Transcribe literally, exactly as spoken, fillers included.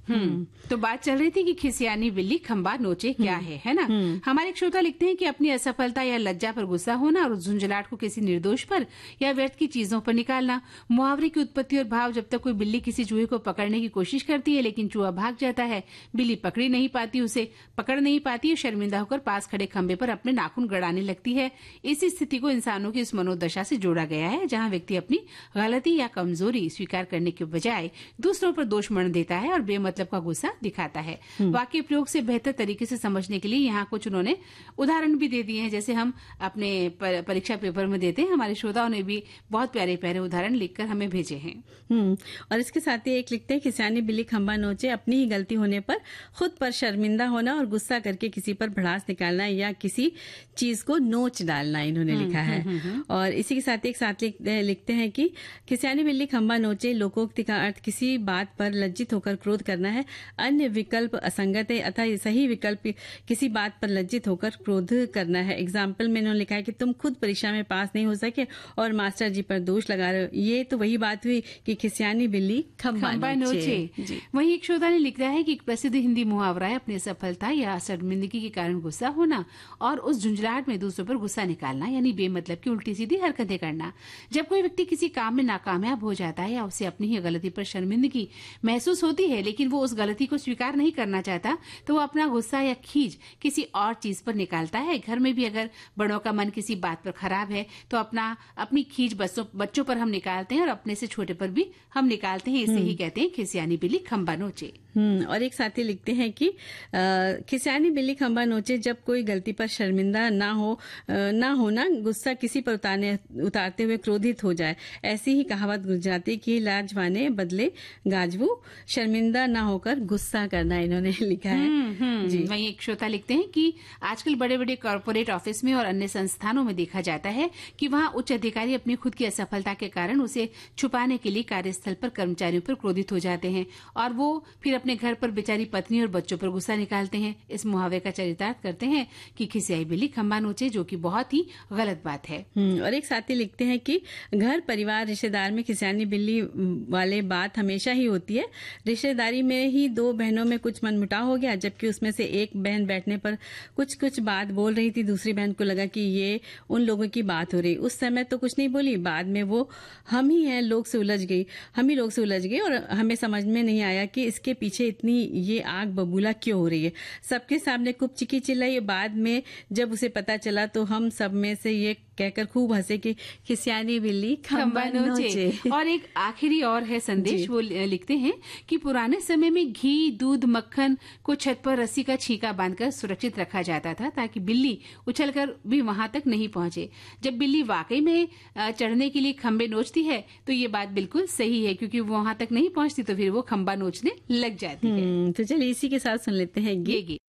हम्म तो बात चल रही थी कि खिसियानी बिल्ली खंबा नोचे क्या है है ना। हमारे एक श्रोता लिखते हैं कि अपनी असफलता या लज्जा पर गुस्सा होना और उस झुंझलाहट को किसी निर्दोष पर या व्यर्थ की चीजों पर निकालना। मुहावरे की उत्पत्ति और भाव, जब तक कोई बिल्ली किसी चूहे को पकड़ने की कोशिश करती है लेकिन चूहा भाग जाता है, बिल्ली पकड़ी नहीं पाती, उसे पकड़ नहीं पाती है, शर्मिंदा होकर पास खड़े खंबे पर अपने नाखून गड़ाने लगती है। इसी स्थिति को इंसानों की उस मनोदशा से जोड़ा गया है जहां व्यक्ति अपनी गलती या कमजोरी स्वीकार करने के बजाय दूसरों पर दोष मढ़ देता है और बेमतलब का गुस्सा दिखाता है। वाक्य प्रयोग से बेहतर तरीके से समझने के लिए यहाँ कुछ उन्होंने उदाहरण भी दे दिए हैं, जैसे हम अपने परीक्षा पेपर में देते हैं। हमारे श्रोताओं ने भी बहुत प्यारे प्यारे उदाहरण लिखकर हमें भेजे हैं। हम्म और इसके साथ ही एक लिखते हैं, खिसियानी बिल्ली खंबा नोचे, अपनी ही गलती होने पर खुद पर शर्मिंदा होना और गुस्सा करके किसी पर भड़ास निकालना या किसी चीज को नोच डालना, इन्होंने लिखा है। और इसी के साथ एक साथ लिखते हैं कि खिसियानी बिल्ली खंबा नोचे, लोकोक्ति का अर्थ किसी बात पर लज्जित होकर क्रोध करना है। अन्य विकल्प असंगत है, अतः सही विकल्प किसी बात पर लज्जित होकर क्रोध करना है। एग्जाम्पल में इन्होंने लिखा है कि तुम खुद परीक्षा में पास नहीं हो सके और मास्टर जी पर दोष लगा रहे हो। ये तो वही बात हुई कि खिसियानी बिल्ली खंबा नोचे। वहीं एक श्रोता ने लिखा है कि एक प्रसिद्ध हिंदी मुहावरा है, अपनी सफलता या शर्मिंदगी के कारण गुस्सा होना और उस झुंझलाहट में दूसरों पर गुस्सा निकालना, यानी बेमतलब की उल्टी सीधी हरकतें करना। जब कोई व्यक्ति किसी काम में नाकामयाब हो जाता है या उसे अपनी ही गलती पर शर्मिंदगी महसूस होती है लेकिन वो उस गलती को स्वीकार नहीं करना चाहता, तो वो अपना गुस्सा या खीज किसी और चीज पर निकालता है। घर में भी अगर बड़ों का मन किसी बात पर खराब है तो अपना अपनी खीज बच्चों बच्चों पर हम निकालते हैं और अपने से छोटे पर भी हम निकालते हैं। इसे ही कहते हैं खिसियानी बिल्ली खंबा नोचे। हम्म और एक साथी लिखते हैं कि खिसियानी बिल्ली खंबा नोचे, जब कोई गलती पर शर्मिंदा ना हो ना होना, गुस्सा किसी पर उतारने उतारते हुए क्रोधित हो जाए। ऐसी ही कहावत गुजराती की, लाजवाने बदले गाजवू, शर्मिंदा ना होकर गुस्सा करना, इन्होंने लिखा है। जी। वहीं एक श्रोता लिखते हैं कि आजकल बड़े बड़े कॉर्पोरेट ऑफिस में और अन्य संस्थानों में देखा जाता है कि वहां उच्च अधिकारी अपनी खुद की असफलता के कारण उसे छुपाने के लिए कार्यस्थल पर कर्मचारियों पर क्रोधित हो जाते हैं और वो फिर अपने घर पर बेचारी पत्नी और बच्चों पर गुस्सा निकालते हैं। इस मुहावरे का चरितार्थ करते हैं कि खिसियाई बिल्ली खंबा नोचे, जो कि बहुत ही गलत बात है। और एक साथी लिखते हैं कि घर परिवार रिश्तेदार में खिसियानी बिल्ली वाले बात हमेशा ही होती है। रिश्तेदारी में ही दो बहनों में कुछ मनमुटाव हो गया, जबकि उसमें से एक बहन बैठने पर कुछ कुछ बात बोल रही थी। दूसरी बहन को लगा कि ये उन लोगों की बात हो रही। उस समय तो कुछ नहीं बोली, बाद में वो हम ही हैं लोग से उलझ गई हम ही लोग से उलझ गई और हमें समझ में नहीं आया कि इसके पीछे इतनी ये आग बबूला क्यों हो रही है। सबके सामने खूब चिकी चिल्लाई। बाद में जब उसे पता चला तो हम सब में से ये कहकर खूब हंसे कि खिसियानी बिल्ली खंबा नोचे। और एक आखिरी और है संदेश, वो लिखते हैं कि पुराने समय में घी, दूध, मक्खन को छत पर रस्सी का छींका बांधकर सुरक्षित रखा जाता था ताकि बिल्ली उछलकर भी वहां तक नहीं पहुंचे। जब बिल्ली वाकई में चढ़ने के लिए खंबे नोचती है तो ये बात बिल्कुल सही है, क्योंकि वो वहां तक नहीं पहुंचती तो फिर वो खंबा नोचने लग जाती है। तो चलिए इसी के साथ सुन लेते हैं ये गीत।